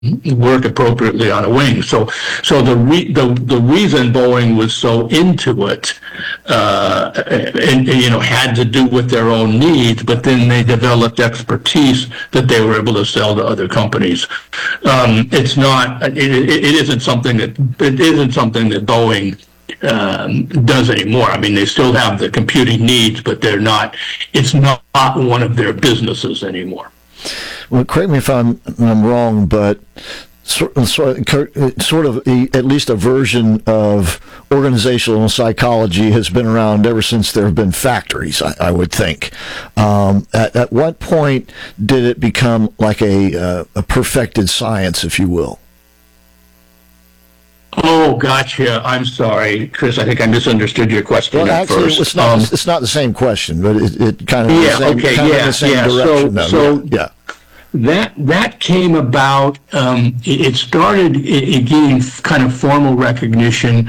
work appropriately on a wing. So the reason Boeing was so into it, and had to do with their own needs, but then they developed expertise that they were able to sell to other companies. It isn't something that Boeing does anymore. I mean, they still have the computing needs, but it's not one of their businesses anymore. Well, correct me if I'm wrong, but sort of at least a version of organizational psychology has been around ever since there have been factories, I would think. At what point did it become like a perfected science, if you will? Oh, gotcha. I'm sorry, Chris. I think I misunderstood your question at first. It's not the same question, but it kind of the same direction. That came about. It started getting kind of formal recognition.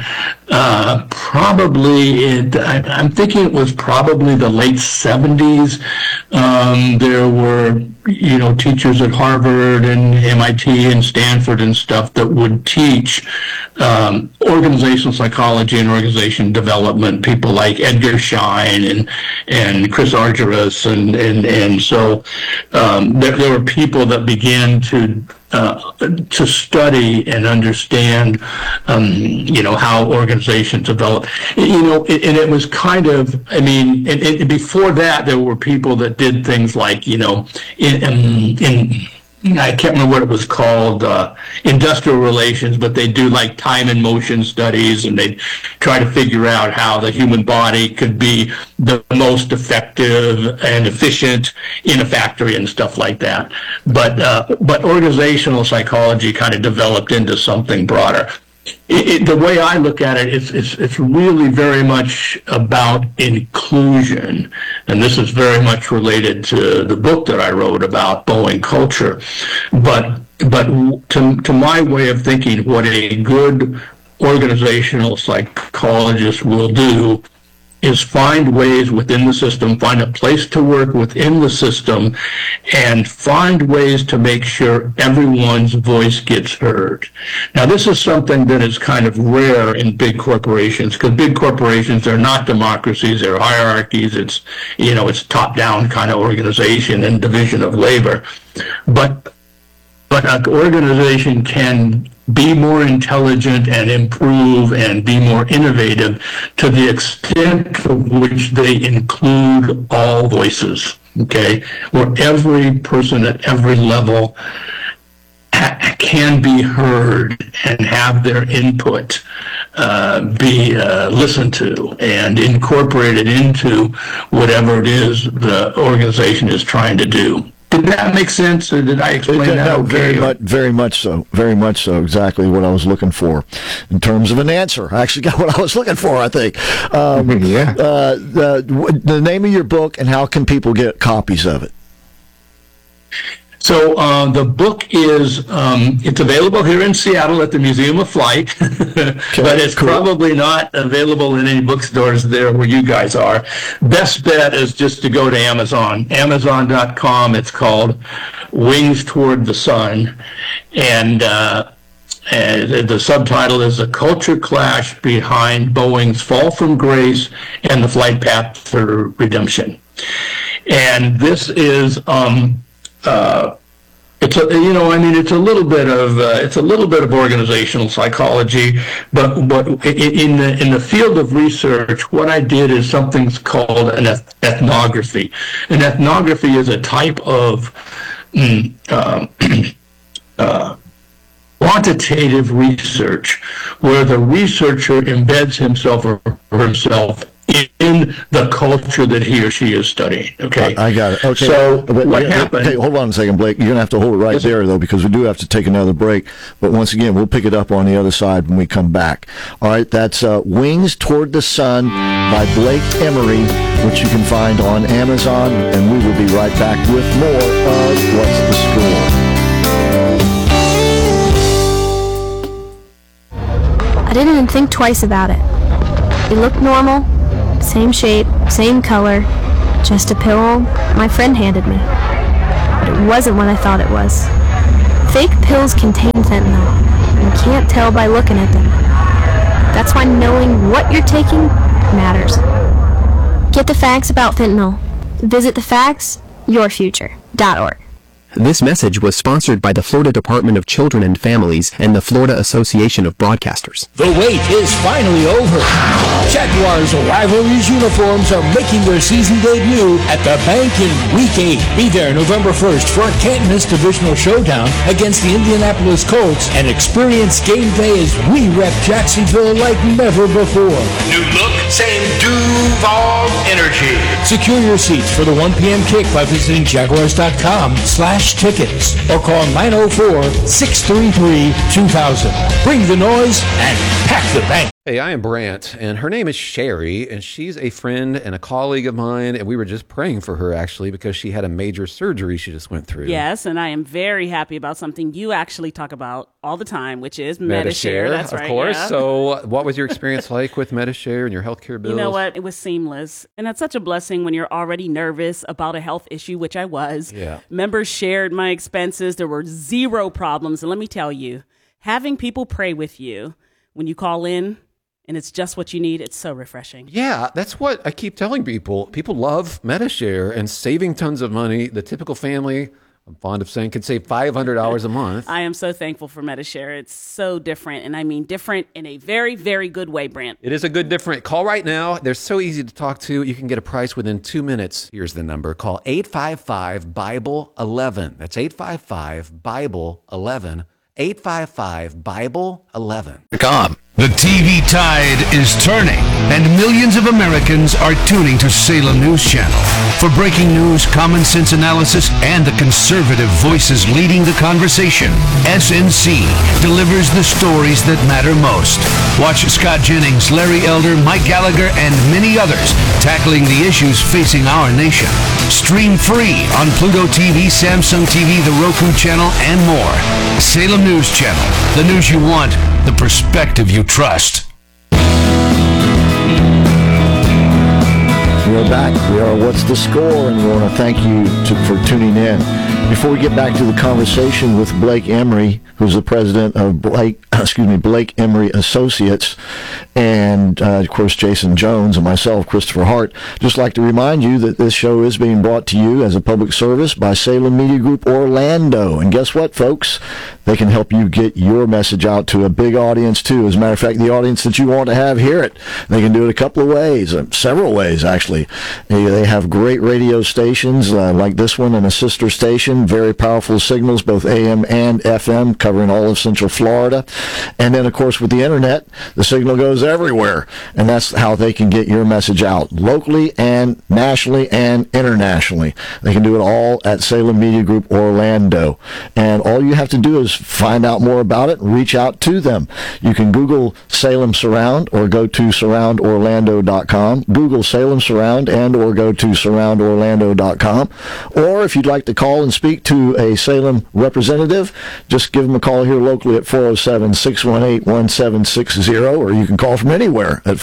I'm thinking it was probably the late 70s. There were, teachers at Harvard and MIT and Stanford and stuff that would teach organizational psychology and organization development. People like Edgar Schein and Chris Argyros, and so there were people that began to study and understand, how organizations develop. And it was kind of, and before that, there were people that did things like, I can't remember what it was called, industrial relations, but they do like time and motion studies, and they try to figure out how the human body could be the most effective and efficient in a factory and stuff like that. But organizational psychology kind of developed into something broader. The way I look at it, it's really very much about inclusion, and this is very much related to the book that I wrote about Boeing culture. But to my way of thinking, what a good organizational psychologist will do is find ways within the system, find a place to work within the system, and find ways to make sure everyone's voice gets heard. Now, this is something that is kind of rare in big corporations, because big corporations are not democracies, they're hierarchies, it's top-down kind of organization and division of labor. But an organization can be more intelligent and improve and be more innovative to the extent to which they include all voices, okay? Where every person at every level can be heard and have their input be listened to and incorporated into whatever it is the organization is trying to do. Did that make sense, or did I explain that okay? Very much so. Very much so. Exactly what I was looking for in terms of an answer. I actually got what I was looking for, I think. The name of your book, and how can people get copies of it? So the book is, it's available here in Seattle at the Museum of Flight, but it's probably not available in any bookstores there where you guys are. Best bet is just to go to Amazon, Amazon.com. It's called Wings Toward the Sun. And the subtitle is The Culture Clash Behind Boeing's Fall from Grace and the Flight Path to Redemption. And this is, it's a little bit of organizational psychology, but in the field of research, what I did is something called an ethnography. An ethnography is a type of quantitative research where the researcher embeds himself or herself in the culture that he or she is studying. Okay, I got it. Okay, so what happened? Hey, hold on a second, Blake. You're gonna have to hold it right there, though, because we do have to take another break. But once again, we'll pick it up on the other side when we come back. All right, that's Wings Toward the Sun by Blake Emery, which you can find on Amazon, and we will be right back with more of What's the Score. I didn't even think twice about it. It looked normal. Same shape, same color, just a pillow my friend handed me. But it wasn't what I thought it was. Fake pills contain fentanyl, and you can't tell by looking at them. That's why knowing what you're taking matters. Get the facts about fentanyl. Visit thefactsyourfuture.org. This message was sponsored by the Florida Department of Children and Families and the Florida Association of Broadcasters. The wait is finally over. Jaguars Rivalries uniforms are making their season debut at the Bank in Week 8. Be there November 1st for a can't-miss divisional showdown against the Indianapolis Colts and experience game day as we rep Jacksonville like never before. New look, same Duval energy. Secure your seats for the 1 p.m. kick by visiting Jaguars.com/tickets or call 904-633-2000. Bring the noise and pack the bank. Hey, I am Brant, and her name is Sherry, and she's a friend and a colleague of mine, and we were just praying for her, actually, because she had a major surgery she just went through. Yes, and I am very happy about something you actually talk about all the time, which is Medi-Share. That's right, of course. Yeah. So what was your experience like with Medi-Share and your healthcare bills? You know what? It was seamless, and that's such a blessing when you're already nervous about a health issue, which I was. Yeah. Members shared my expenses. There were zero problems, and let me tell you, having people pray with you when you call in, and it's just what you need, it's so refreshing. Yeah, that's what I keep telling people. People love Medi-Share and saving tons of money. The typical family, I'm fond of saying, could save $500 a month. I am so thankful for Medi-Share. It's so different, and I mean different in a very, very good way, Brant. It is a good different. Call right now. They're so easy to talk to. You can get a price within 2 minutes. Here's the number. Call 855-BIBLE-11. That's 855-BIBLE-11. 855-BIBLE-11. The TV tide is turning, and millions of Americans are tuning to Salem News Channel. For breaking news, common sense analysis, and the conservative voices leading the conversation, SNC delivers the stories that matter most. Watch Scott Jennings, Larry Elder, Mike Gallagher, and many others tackling the issues facing our nation. Stream free on Pluto TV, Samsung TV, the Roku channel, and more. Salem News Channel, the news you want, the perspective you trust. We're back. We are What's the Score, and we want to thank you for tuning in. Before we get back to the conversation with Blake Emery, who's the president of Blake Emery Associates, and of course Jason Jones and myself, Christopher Hart, just like to remind you that this show is being brought to you as a public service by Salem Media Group Orlando. And guess what, folks? They can help you get your message out to a big audience too. As a matter of fact, the audience that you want to have hear it, they can do it a couple of ways, several ways actually. They have great radio stations like this one and a sister station, very powerful signals, both AM and FM, covering all of Central Florida. And then, of course, with the internet, the signal goes everywhere, and that's how they can get your message out locally and nationally and internationally. They can do it all at Salem Media Group Orlando, and all you have to do is find out more about it and reach out to them. You can Google Salem Surround or go to surroundorlando.com. Google Salem Surround and or go to surroundorlando.com. Or if you'd like to call and speak to a Salem representative, just give them a call here locally at 407-618-1760, or you can call from anywhere at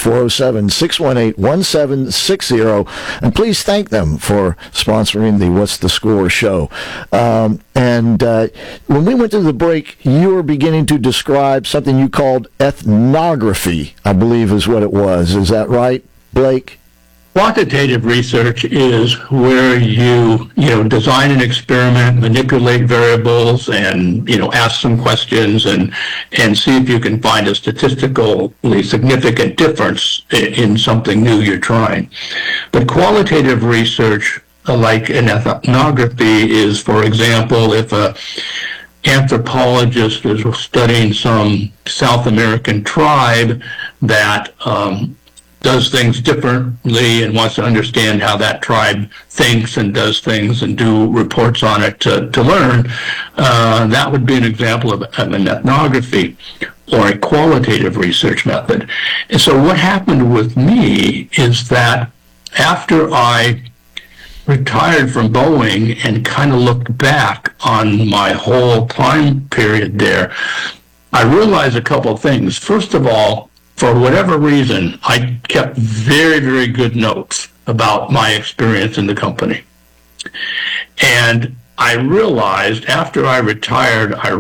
407-618-1760. And please thank them for sponsoring the What's the Score show. And when we went to the break, you were beginning to describe something you called ethnography, I believe is what it was. Is that right, Blake? Quantitative research is where you design an experiment, manipulate variables, and ask some questions and see if you can find a statistically significant difference in something new you're trying. But qualitative research, like an ethnography, is, for example, if a anthropologist is studying some South American tribe that does things differently and wants to understand how that tribe thinks and does things and do reports on it to learn, that would be an example of an ethnography or a qualitative research method. And so what happened with me is that after I retired from Boeing and kind of looked back on my whole time period there, I realized a couple of things. First of all, for whatever reason, I kept very, very good notes about my experience in the company. And I realized after I retired, that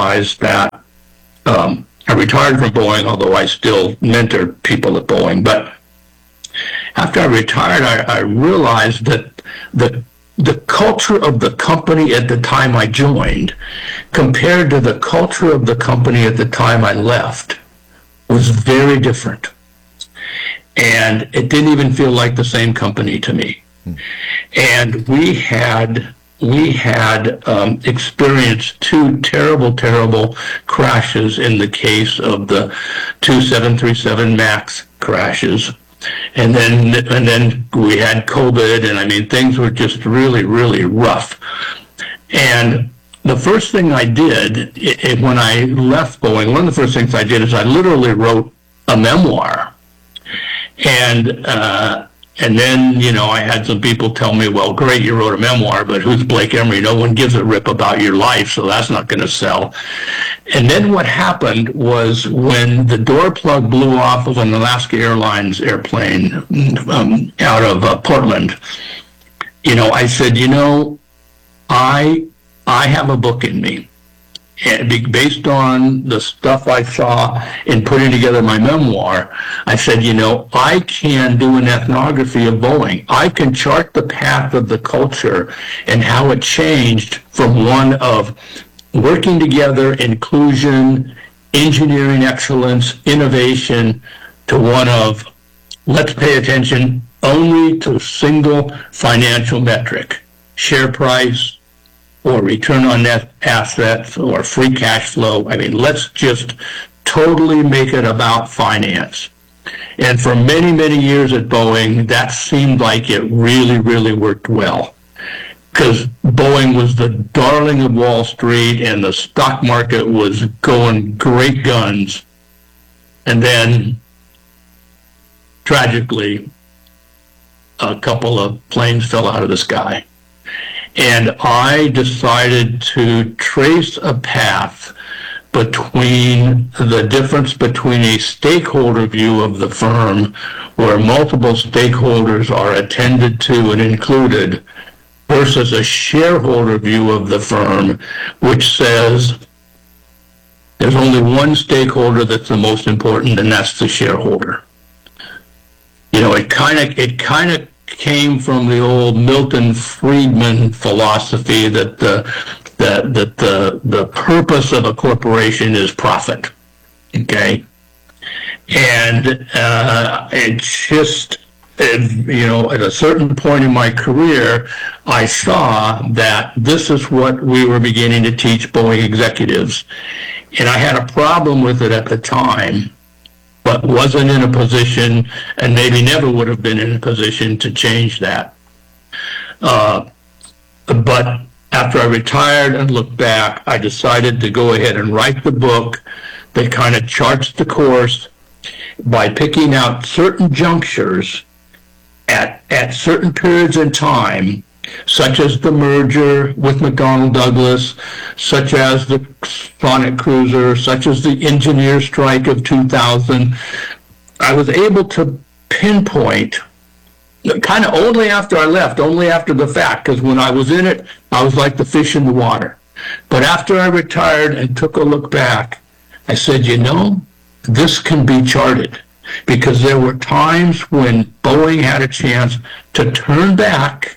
I retired from Boeing, although I still mentored people at Boeing. But after I retired, I realized that the culture of the company at the time I joined compared to the culture of the company at the time I left was very different. And it didn't even feel like the same company to me. And we had experienced two terrible crashes in the case of the two 737 MAX crashes. And then we had COVID, and I mean, things were just really, really rough. And the first thing I did when I left Boeing, one of the first things I did is I literally wrote a memoir. And then, you know, I had some people tell me, well, great, you wrote a memoir, but who's Blake Emery? No one gives a rip about your life, so that's not going to sell. And then what happened was when the door plug blew off of an Alaska Airlines airplane out of Portland, you know, I said, you know, I have a book in me. And based on the stuff I saw in putting together my memoir, I said, you know, I can do an ethnography of Boeing. I can chart the path of the culture and how it changed from one of working together, inclusion, engineering excellence, innovation, to one of let's pay attention only to a single financial metric, share price, or return on net assets, or free cash flow. I mean, let's just totally make it about finance. And for many, many years at Boeing, that seemed like it really, really worked well. Because Boeing was the darling of Wall Street, and the stock market was going great guns. And then, tragically, a couple of planes fell out of the sky. And I decided to trace a path between the difference between a stakeholder view of the firm, where multiple stakeholders are attended to and included, versus a shareholder view of the firm, which says there's only one stakeholder that's the most important, and that's the shareholder. You know, it kind of came from the old Milton Friedman philosophy that the purpose of a corporation is profit. Okay, and it just, you know, at a certain point in my career, I saw that this is what we were beginning to teach Boeing executives, and I had a problem with it at the time, but wasn't in a position, and maybe never would have been in a position, to change that. But after I retired and looked back, I decided to go ahead and write the book that kind of charts the course by picking out certain junctures at certain periods in time, such as the merger with McDonnell Douglas, such as the Sonic Cruiser, such as the engineer strike of 2000. I was able to pinpoint, kind of only after I left, only after the fact, because when I was in it, I was like the fish in the water. But after I retired and took a look back, I said, you know, this can be charted, because there were times when Boeing had a chance to turn back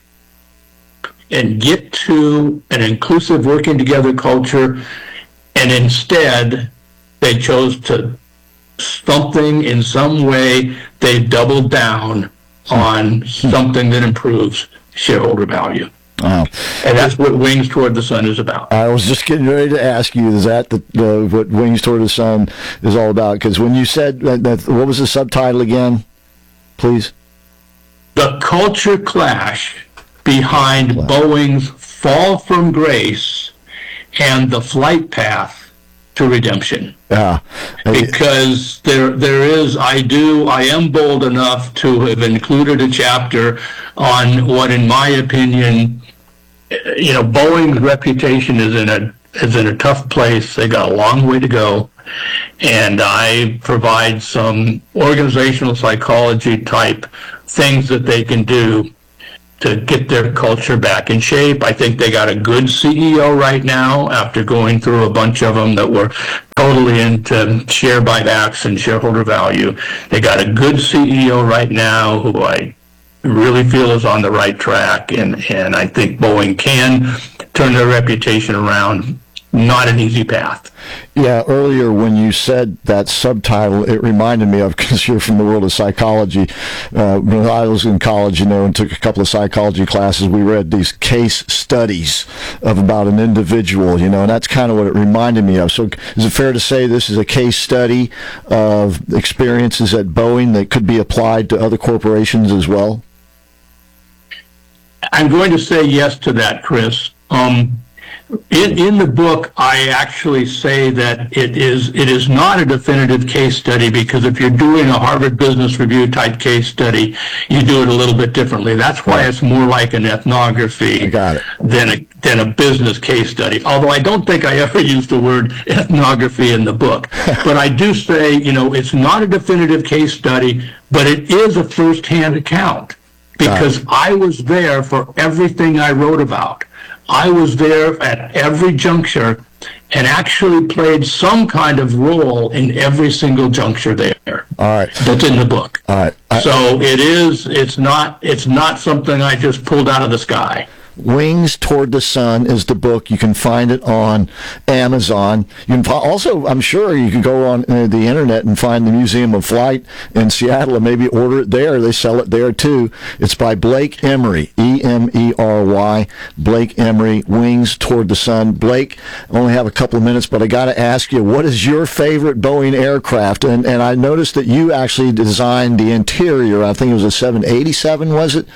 and get to an inclusive working together culture, and instead they chose to something in some way, they doubled down on something that improves shareholder value. Wow. And that's what Wings Toward the Sun is about. I was just getting ready to ask you, is that what Wings Toward the Sun is all about? Because when you said that, what was the subtitle again, please? The culture clash behind Boeing's fall from grace and the flight path to redemption. Yeah. Because there is, I am bold enough to have included a chapter on what, in my opinion, you know, Boeing's reputation is in a tough place. They got a long way to go. And I provide some organizational psychology type things that they can do to get their culture back in shape. I think they got a good CEO right now after going through a bunch of them that were totally into share buybacks and shareholder value. They got a good CEO right now who I really feel is on the right track, and I think Boeing can turn their reputation around. Not an easy path. Yeah, earlier when you said that subtitle, it reminded me of, because you're from the world of psychology, when I was in college, and took a couple of psychology classes, we read these case studies of about an individual, and that's kind of what it reminded me of. So is it fair to say this is a case study of experiences at Boeing that could be applied to other corporations as well? I'm going to say yes to that, Chris. In the book, I actually say that it is not a definitive case study, because if you're doing a Harvard Business Review type case study, you do it a little bit differently. That's why it's more like an ethnography than a business case study. Although I don't think I ever used the word ethnography in the book. But I do say, it's not a definitive case study, but it is a first-hand account, because I was there for everything I wrote about. I was there at every juncture and actually played some kind of role in every single juncture there. All right. That's in the book. All right. So it's not something I just pulled out of the sky. Wings Toward the Sun is the book. You can find it on Amazon. You can also, I'm sure you can go on the internet and find the Museum of Flight in Seattle and maybe order it there. They sell it there too. It's by Blake Emery, E-M-E-R-Y, Blake Emery, Wings Toward the Sun. Blake, I only have a couple of minutes, but I got to ask you, what is your favorite Boeing aircraft? And I noticed that you actually designed the interior. I think it was a 787, was it?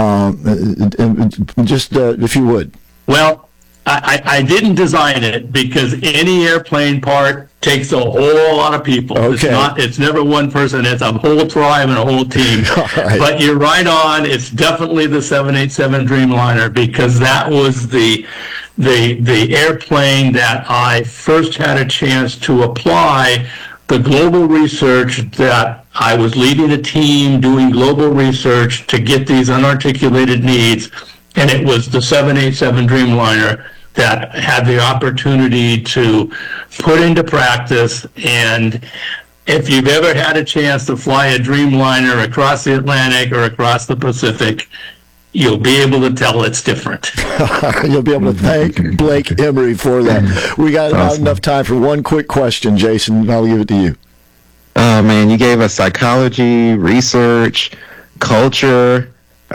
Just if you would. Well, I didn't design it, because any airplane part takes a whole lot of people. Okay. It's never one person. It's a whole tribe and a whole team. Right. But you're right on. It's definitely the 787 Dreamliner, because that was the airplane that I first had a chance to apply the global research that I was leading a team doing global research to get these unarticulated needs. And it was the 787 Dreamliner that had the opportunity to put into practice. And if you've ever had a chance to fly a Dreamliner across the Atlantic or across the Pacific, you'll be able to tell it's different. You'll be able to thank Blake Emery for that. We got not enough time for one quick question, Jason. I'll give it to you. Oh, man, you gave us psychology, research, culture.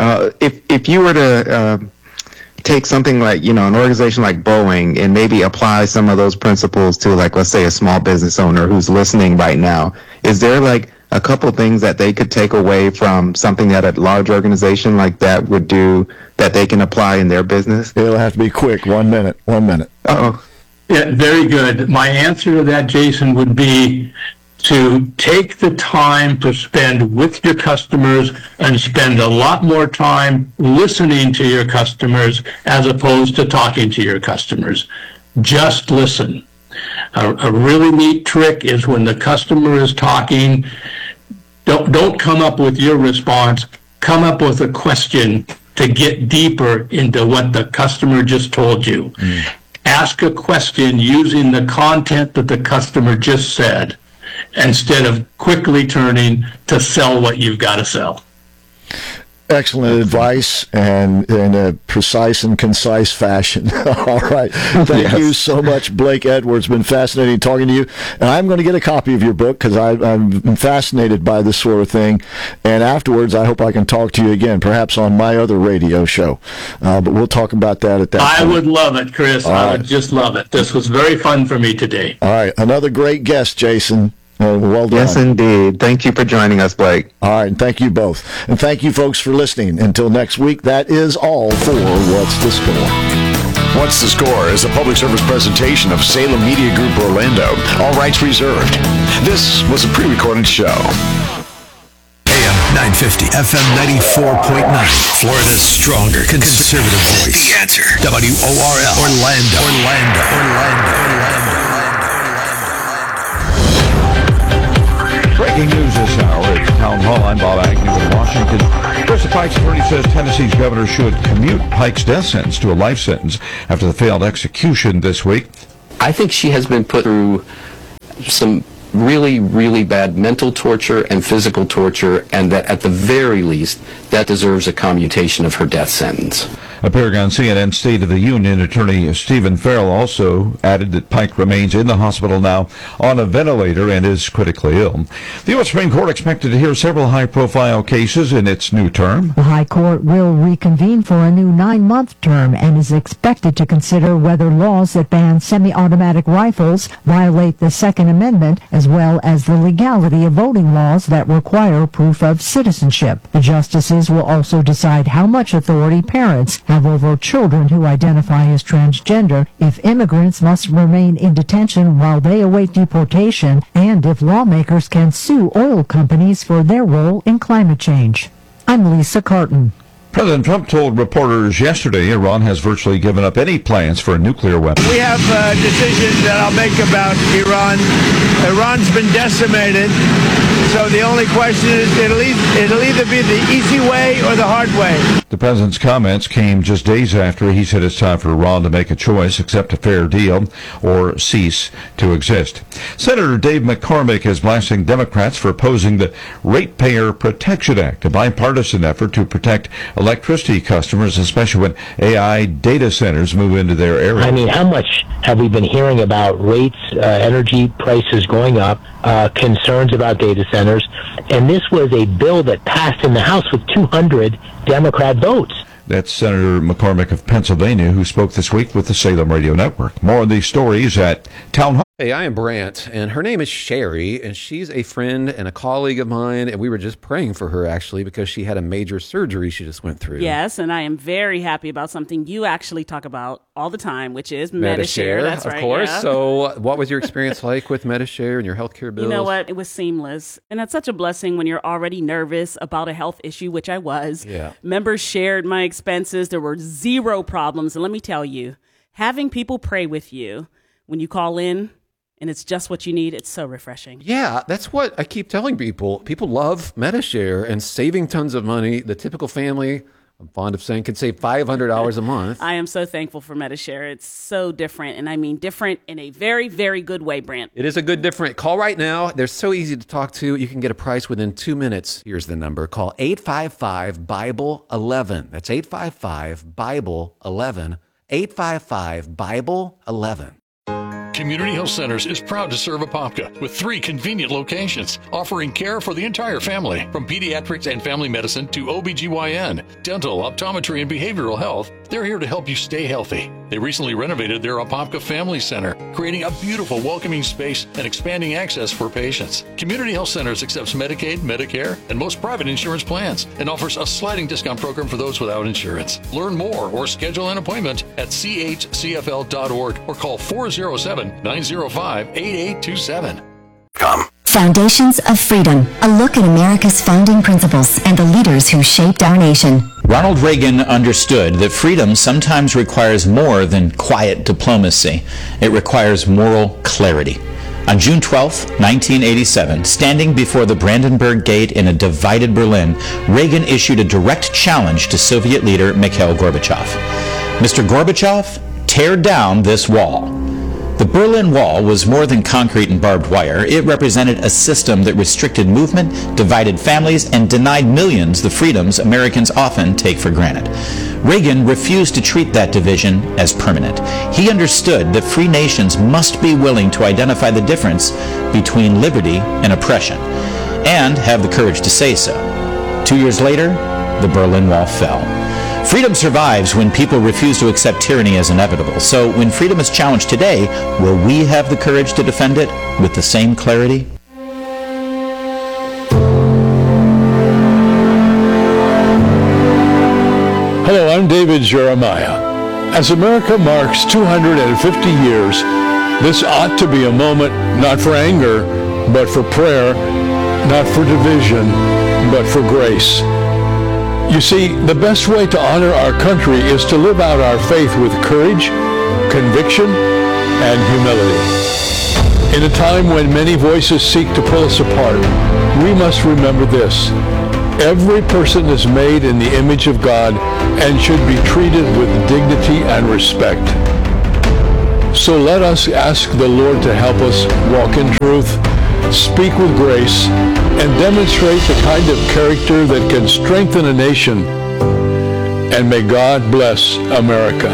If you were to take something like, an organization like Boeing and maybe apply some of those principles to, like, let's say a small business owner who's listening right now, is there like a couple things that they could take away from something that a large organization like that would do that they can apply in their business? It'll have to be quick. 1 minute. 1 minute. Uh-oh. Yeah, very good. My answer to that, Jason, would be to take the time to spend with your customers and spend a lot more time listening to your customers as opposed to talking to your customers. Just listen. A really neat trick is when the customer is talking, don't come up with your response. Come up with a question to get deeper into what the customer just told you. Ask a question using the content that the customer just said, instead of quickly turning to sell what you've got to sell. Excellent advice, and in a precise and concise fashion. All right. Thank you so much, Blake Edwards. It's been fascinating talking to you. And I'm going to get a copy of your book, because I've been fascinated by this sort of thing. And afterwards, I hope I can talk to you again, perhaps on my other radio show. But we'll talk about that at that I point. would love it, Chris. I would just love it. This was very fun for me today. All right. Another great guest, Jason. Well done. Yes, indeed. Thank you for joining us, Blake. All right, and thank you both. And thank you, folks, for listening. Until next week, that is all for What's the Score? What's the Score is a public service presentation of Salem Media Group Orlando. All rights reserved. This was a pre-recorded show. AM 950, FM 94.9. Florida's stronger conservative voice. The Answer. WORL. Orlando. Breaking Breaking news this hour at Town Hall. I'm Bob Agnew in Washington. First, the Pike's attorney says Tennessee's governor should commute Pike's death sentence to a life sentence after the failed execution this week. I think she has been put through some really, really bad mental torture and physical torture, and that at the very least, that deserves a commutation of her death sentence. Appearing on CNN State of the Union, attorney Stephen Farrell also added that Pike remains in the hospital now on a ventilator and is critically ill. The U.S. Supreme Court expected to hear several high-profile cases in its new term. The High Court will reconvene for a new 9-month term and is expected to consider whether laws that ban semi-automatic rifles violate the Second Amendment, as well as the legality of voting laws that require proof of citizenship. The justices will also decide how much authority parents have over children who identify as transgender, if immigrants must remain in detention while they await deportation, and if lawmakers can sue oil companies for their role in climate change. I'm Lisa Carton. President Trump told reporters yesterday Iran has virtually given up any plans for a nuclear weapon. We have decisions that I'll make about Iran. Iran's been decimated, so the only question is it'll either be the easy way or the hard way. The president's comments came just days after he said it's time for Iran to make a choice, accept a fair deal, or cease to exist. Senator Dave McCormick is blasting Democrats for opposing the Ratepayer Protection Act, a bipartisan effort to protect electricity customers, especially when AI data centers move into their area. I mean, how much have we been hearing about rates, energy prices going up, concerns about data centers? And this was a bill that passed in the House with 200 Democrat votes. That's Senator McCormick of Pennsylvania, who spoke this week with the Salem Radio Network. More on these stories at Town Hall. Hey, I am Brant, and her name is Sherry, and she's a friend and a colleague of mine, and we were just praying for her, actually, because she had a major surgery she just went through. Yes, and I am very happy about something you actually talk about all the time, which is Medi-Share. That's right, of course. Yeah. So what was your experience like with Medi-Share and your healthcare bills? You know what? It was seamless. And that's such a blessing when you're already nervous about a health issue, which I was. Yeah. Members shared my expenses. There were zero problems. And let me tell you, having people pray with you when you call in, and it's just what you need, it's so refreshing. Yeah, that's what I keep telling people. People love Medi-Share and saving tons of money. The typical family, I'm fond of saying, can save $500 a month. I am so thankful for Medi-Share. It's so different, and I mean different in a very, very good way, Brant. It is a good different. Call right now. They're so easy to talk to. You can get a price within 2 minutes. Here's the number. Call 855-BIBLE-11. That's 855-BIBLE-11. 855-BIBLE-11. Community Health Centers is proud to serve Apopka with 3 convenient locations, offering care for the entire family, from pediatrics and family medicine to OBGYN, dental, optometry, and behavioral health. They're here to help you stay healthy. They recently renovated their Apopka Family Center, creating a beautiful, welcoming space and expanding access for patients. Community Health Centers accepts Medicaid, Medicare, and most private insurance plans, and offers a sliding discount program for those without insurance. Learn more or schedule an appointment at chcfl.org or call 407-905-8827. Foundations of Freedom, a look at America's founding principles and the leaders who shaped our nation. Ronald Reagan understood that freedom sometimes requires more than quiet diplomacy. It requires moral clarity. On June 12, 1987, standing before the Brandenburg Gate in a divided Berlin, Reagan issued a direct challenge to Soviet leader Mikhail Gorbachev. Mr. Gorbachev, tear down this wall. The Berlin Wall was more than concrete and barbed wire. It represented a system that restricted movement, divided families, and denied millions the freedoms Americans often take for granted. Reagan refused to treat that division as permanent. He understood that free nations must be willing to identify the difference between liberty and oppression, and have the courage to say so. 2 years later, the Berlin Wall fell. Freedom survives when people refuse to accept tyranny as inevitable. So when freedom is challenged today, will we have the courage to defend it with the same clarity? Hello, I'm David Jeremiah. As America marks 250 years, this ought to be a moment not for anger, but for prayer, not for division, but for grace. You see, the best way to honor our country is to live out our faith with courage, conviction, and humility. In a time when many voices seek to pull us apart, we must remember this. Every person is made in the image of God and should be treated with dignity and respect. So let us ask the Lord to help us walk in truth, speak with grace, and demonstrate the kind of character that can strengthen a nation. And may God bless America.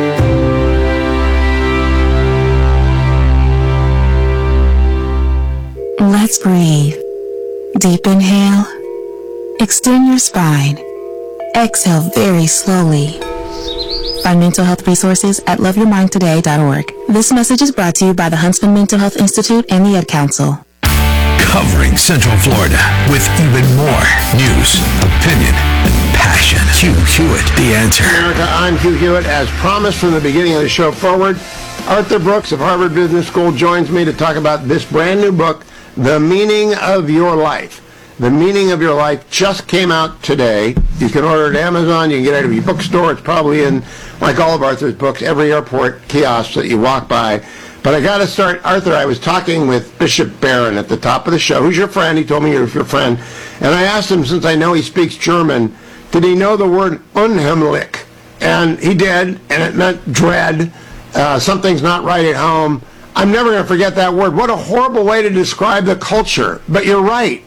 Let's breathe. Deep inhale. Extend your spine. Exhale very slowly. Find mental health resources at loveyourmindtoday.org. This message is brought to you by the Huntsman Mental Health Institute and the Ed Council. Covering Central Florida with even more news, opinion, and passion. Hugh Hewitt, The Answer. America, I'm Hugh Hewitt. As promised from the beginning of the show forward, Arthur Brooks of Harvard Business School joins me to talk about this brand new book, The Meaning of Your Life. The Meaning of Your Life just came out today. You can order it at Amazon. You can get it at your bookstore. It's probably in, like all of Arthur's books, every airport kiosk that you walk by. But I got to start, Arthur, I was talking with Bishop Barron at the top of the show. Who's your friend? He told me you're your friend. And I asked him, since I know he speaks German, did he know the word unheimlich? And he did, and it meant dread. Something's not right at home. I'm never going to forget that word. What a horrible way to describe the culture. But you're right.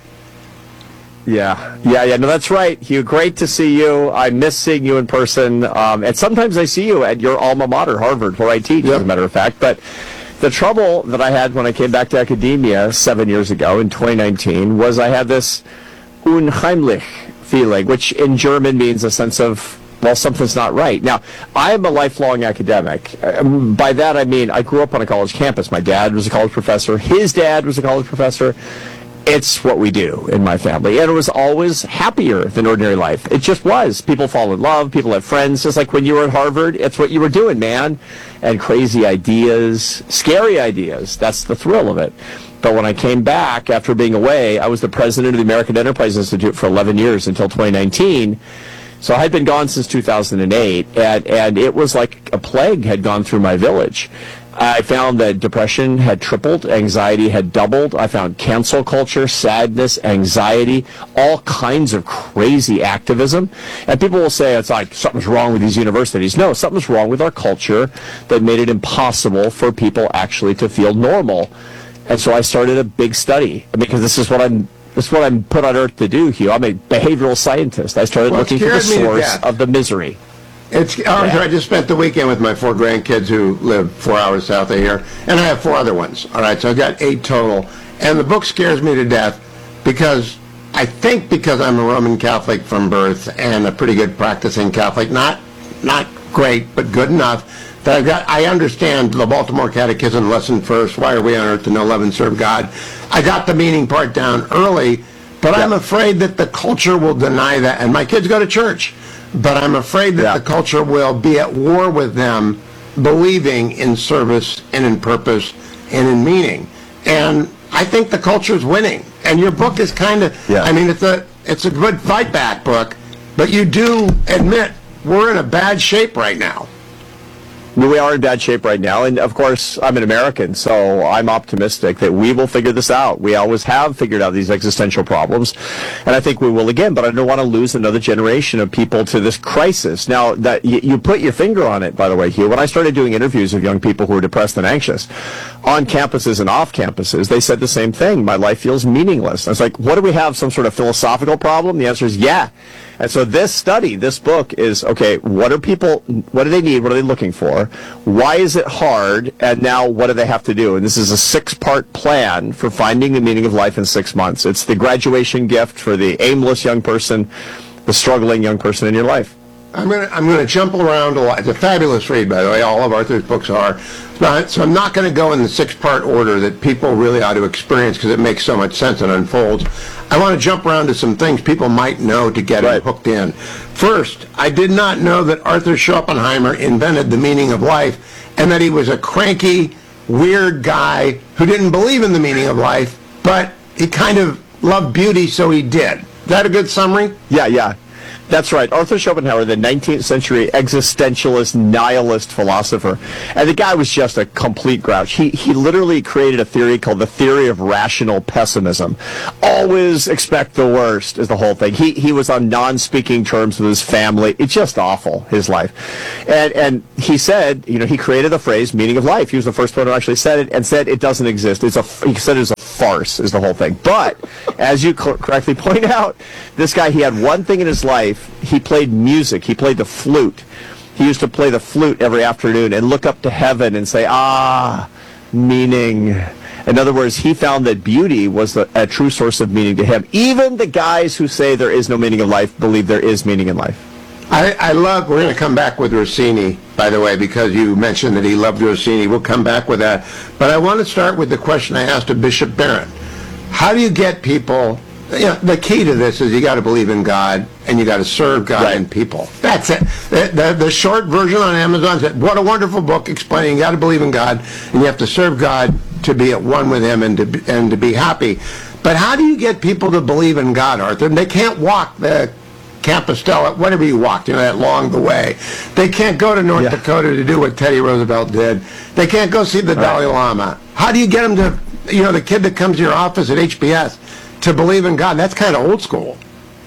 Yeah. No, that's right, Hugh. Great to see you. I miss seeing you in person. And sometimes I see you at your alma mater, Harvard, where I teach, as a matter of fact. But the trouble that I had when I came back to academia 7 years ago in 2019 was I had this unheimlich feeling, which in German means a sense of, well, something's not right. Now, I am a lifelong academic. By that I mean I grew up on a college campus. My dad was a college professor. His dad was a college professor. It's what we do in my family. And it was always happier than ordinary life. It just was. People fall in love. People have friends. Just like when you were at Harvard, it's what you were doing, man. And crazy ideas, scary ideas. That's the thrill of it. But when I came back after being away, I was the president of the American Enterprise Institute for 11 years until 2019. So I had been gone since 2008, and it was like a plague had gone through my village. I found that depression had tripled, anxiety had doubled. I found cancel culture, sadness, anxiety, all kinds of crazy activism. And people will say it's like something's wrong with these universities. No, something's wrong with our culture that made it impossible for people actually to feel normal. And so I started a big study, because this is what I'm put on earth to do, Hugh. I'm a behavioral scientist. I started looking for the source of the misery. I just spent the weekend with my 4 grandkids who live 4 hours south of here, and I have 4 other ones. All right, so I've got 8 total. And the book scares me to death because I'm a Roman Catholic from birth and a pretty good practicing Catholic, not great, but good enough that I understand the Baltimore Catechism lesson first. Why are we on earth to know, love, and serve God? I got the meaning part down early, but I'm afraid that the culture will deny that. And my kids go to church. But I'm afraid that the culture will be at war with them, believing in service and in purpose and in meaning. And I think the culture is winning. And your book is kind of, I mean, it's a good fight back book, but you do admit we're in a bad shape right now. We are in bad shape right now, and of course, I'm an American, so I'm optimistic that we will figure this out. We always have figured out these existential problems, and I think we will again, but I don't want to lose another generation of people to this crisis. Now, that you put your finger on it, by the way, Hugh. When I started doing interviews of young people who were depressed and anxious, on campuses and off campuses, they said the same thing. My life feels meaningless. I was like, what do we have, some sort of philosophical problem? The answer is yeah. And so this book is, okay, what do they need? What are they looking for? Why is it hard? And now what do they have to do? And this is a 6-part plan for finding the meaning of life in 6 months. It's the graduation gift for the aimless young person, the struggling young person in your life. I'm gonna jump around a lot. It's a fabulous read, by the way. All of Arthur's books are. So I'm not going to go in the 6-part order that people really ought to experience because it makes so much sense and unfolds. I want to jump around to some things people might know to get hooked in. First, I did not know that Arthur Schopenhauer invented the meaning of life and that he was a cranky, weird guy who didn't believe in the meaning of life, but he kind of loved beauty, so he did. Is that a good summary? Yeah. That's right. Arthur Schopenhauer, the 19th century existentialist, nihilist philosopher. And the guy was just a complete grouch. He literally created a theory called the theory of rational pessimism. Always expect the worst is the whole thing. He was on non-speaking terms with his family. It's just awful, his life. And he said, he created the phrase meaning of life. He was the first one who actually said it and said it doesn't exist. He said it's a farce is the whole thing. But, as you correctly point out, this guy, he had one thing in his life. He played music. He played the flute. He used to play the flute every afternoon and look up to heaven and say, meaning. In other words, he found that beauty was a true source of meaning to him. Even the guys who say there is no meaning in life believe there is meaning in life. I love, we're going to come back with Rossini, by the way, because you mentioned that he loved Rossini. We'll come back with that. But I want to start with the question I asked of Bishop Barron. How do you get people, the key to this is you got to believe in God and you got to serve God and people. That's it. The short version on Amazon said, what a wonderful book explaining you got to believe in God and you have to serve God to be at one with Him and to be happy. But how do you get people to believe in God, Arthur? They can't walk the Compostela, whatever you walked, that long the way. They can't go to North Dakota to do what Teddy Roosevelt did. They can't go see the Dalai Lama. How do you get them to, the kid that comes to your office at HBS to believe in God? That's kind of old school.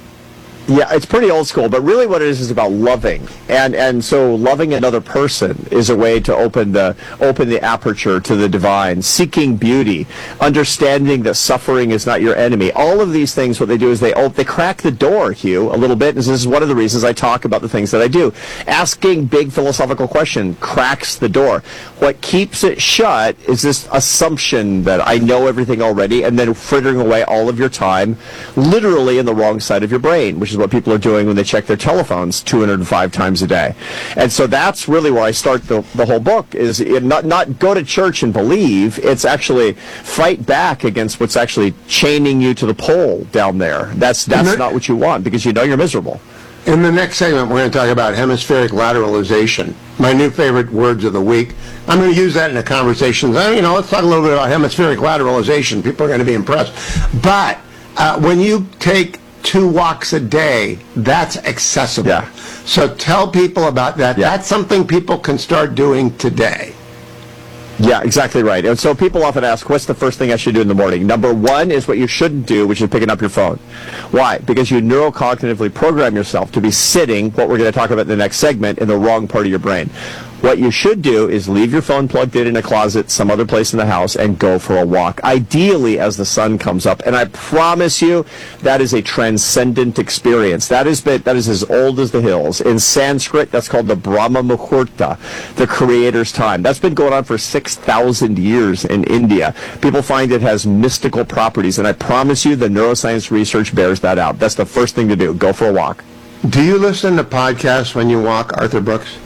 Yeah, it's pretty old school, but really what it is about loving. And so loving another person is a way to open the aperture to the divine, seeking beauty, understanding that suffering is not your enemy. All of these things, what they do is they crack the door, Hugh, a little bit, and this is one of the reasons I talk about the things that I do. Asking big philosophical question cracks the door. What keeps it shut is this assumption that I know everything already, and then frittering away all of your time literally in the wrong side of your brain, which is what people are doing when they check their telephones 205 times a day. And so that's really where I start the whole book, is not go to church and believe. It's actually fight back against what's actually chaining you to the pole down there. That's not what you want, because you're miserable. In the next segment, we're going to talk about hemispheric lateralization, my new favorite words of the week. I'm going to use that in a conversation. Let's talk a little bit about hemispheric lateralization. People are going to be impressed. But when you take 2 walks a day, that's accessible. Yeah. So tell people about that. Yeah. That's something people can start doing today. Yeah, exactly right. And so people often ask, what's the first thing I should do in the morning? Number one is what you shouldn't do, which is picking up your phone. Why? Because you neurocognitively program yourself to be sitting, what we're going to talk about in the next segment, in the wrong part of your brain. What you should do is leave your phone plugged in a closet, some other place in the house, and go for a walk, ideally as the sun comes up. And I promise you, that is a transcendent experience. That is as old as the hills. In Sanskrit, that's called the Brahma Muhurta, the creator's time. That's been going on for 6,000 years in India. People find it has mystical properties, and I promise you the neuroscience research bears that out. That's the first thing to do. Go for a walk. Do you listen to podcasts when you walk, Arthur Brooks?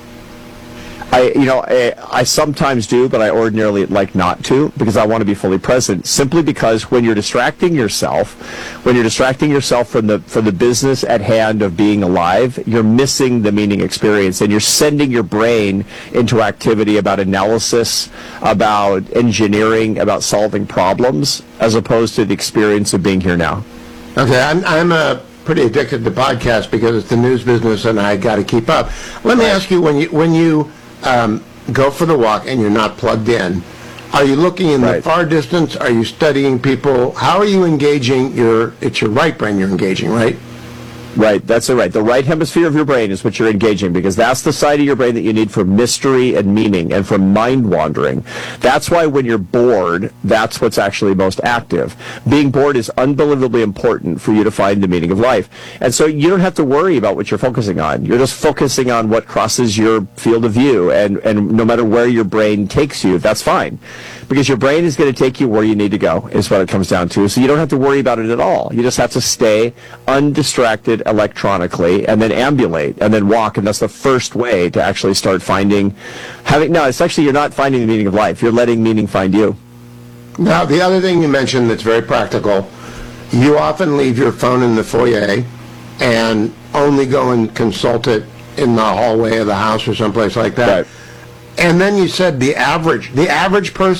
I sometimes do, but I ordinarily like not to, because I want to be fully present. Simply because when you're distracting yourself from the business at hand of being alive, you're missing the meaning experience, and you're sending your brain into activity about analysis, about engineering, about solving problems, as opposed to the experience of being here now. Okay, I'm pretty addicted to podcasts because it's the news business and I got to keep up. Let me ask you, when you go for the walk and you're not plugged in, are you looking in the far distance? Are you studying people? How are you engaging it's your right brain you're engaging, right? Right, that's it, right. The right hemisphere of your brain is what you're engaging, because that's the side of your brain that you need for mystery and meaning and for mind wandering. That's why when you're bored, that's what's actually most active. Being bored is unbelievably important for you to find the meaning of life. And so you don't have to worry about what you're focusing on. You're just focusing on what crosses your field of view, and no matter where your brain takes you, that's fine. Because your brain is going to take you where you need to go, is what it comes down to. So you don't have to worry about it at all. You just have to stay undistracted electronically, and then ambulate, and then walk, and that's the first way to actually start it's actually, you're not finding the meaning of life. You're letting meaning find you. Now, the other thing you mentioned that's very practical, you often leave your phone in the foyer and only go and consult it in the hallway of the house or someplace like that. Right. And then you said the average person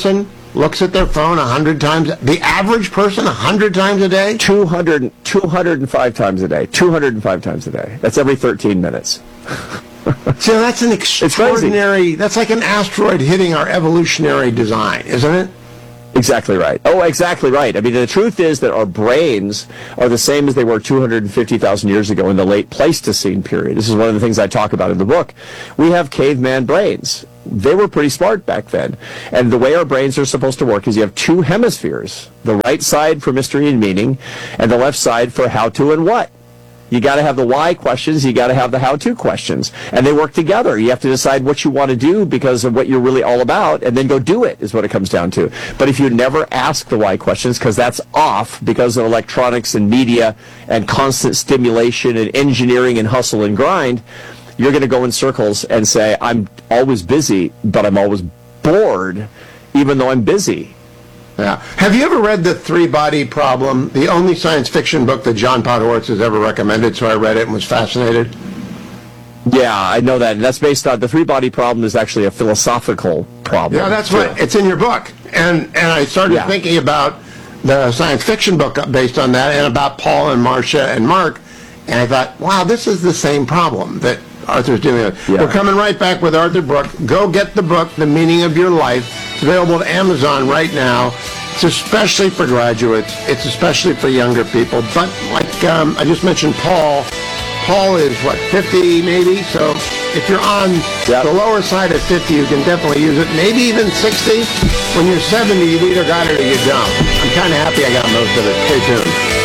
looks at their phone 100 times. The average person 100 times a day? 205 times a day. 205 times a day. That's every 13 minutes. So that's an extraordinary, that's like an asteroid hitting our evolutionary design, isn't it? Exactly right. Oh, exactly right. I mean, the truth is that our brains are the same as they were 250,000 years ago in the late Pleistocene period. This is one of the things I talk about in the book. We have caveman brains. They were pretty smart back then. And the way our brains are supposed to work is you have two hemispheres, the right side for mystery and meaning, and the left side for how to and what. You got to have the why questions, you got to have the how-to questions, and they work together. You have to decide what you want to do because of what you're really all about, and then go do it is what it comes down to. But if you never ask the why questions, because that's off because of electronics and media and constant stimulation and engineering and hustle and grind, you're going to go in circles and say, I'm always busy, but I'm always bored, even though I'm busy. Yeah. Have you ever read The Three-Body Problem, the only science fiction book that John Podhoretz has ever recommended? So I read it and was fascinated. Yeah, I know that. And that's based on, the three-body problem is actually a philosophical problem. Yeah, that's right. It's in your book. And I started thinking about the science fiction book based on that and about Paul and Marcia and Mark. And I thought, wow, this is the same problem that Arthur's dealing with. Yeah. We're coming right back with Arthur Brooke. Go get the book, The Meaning of Your Life. It's available at Amazon right now. It's especially for graduates. It's especially for younger people. But like I just mentioned, Paul is, what, 50 maybe? So if you're on the lower side of 50, you can definitely use it. Maybe even 60. When you're 70, you either got it or you don't. I'm kind of happy I got most of it. Stay tuned.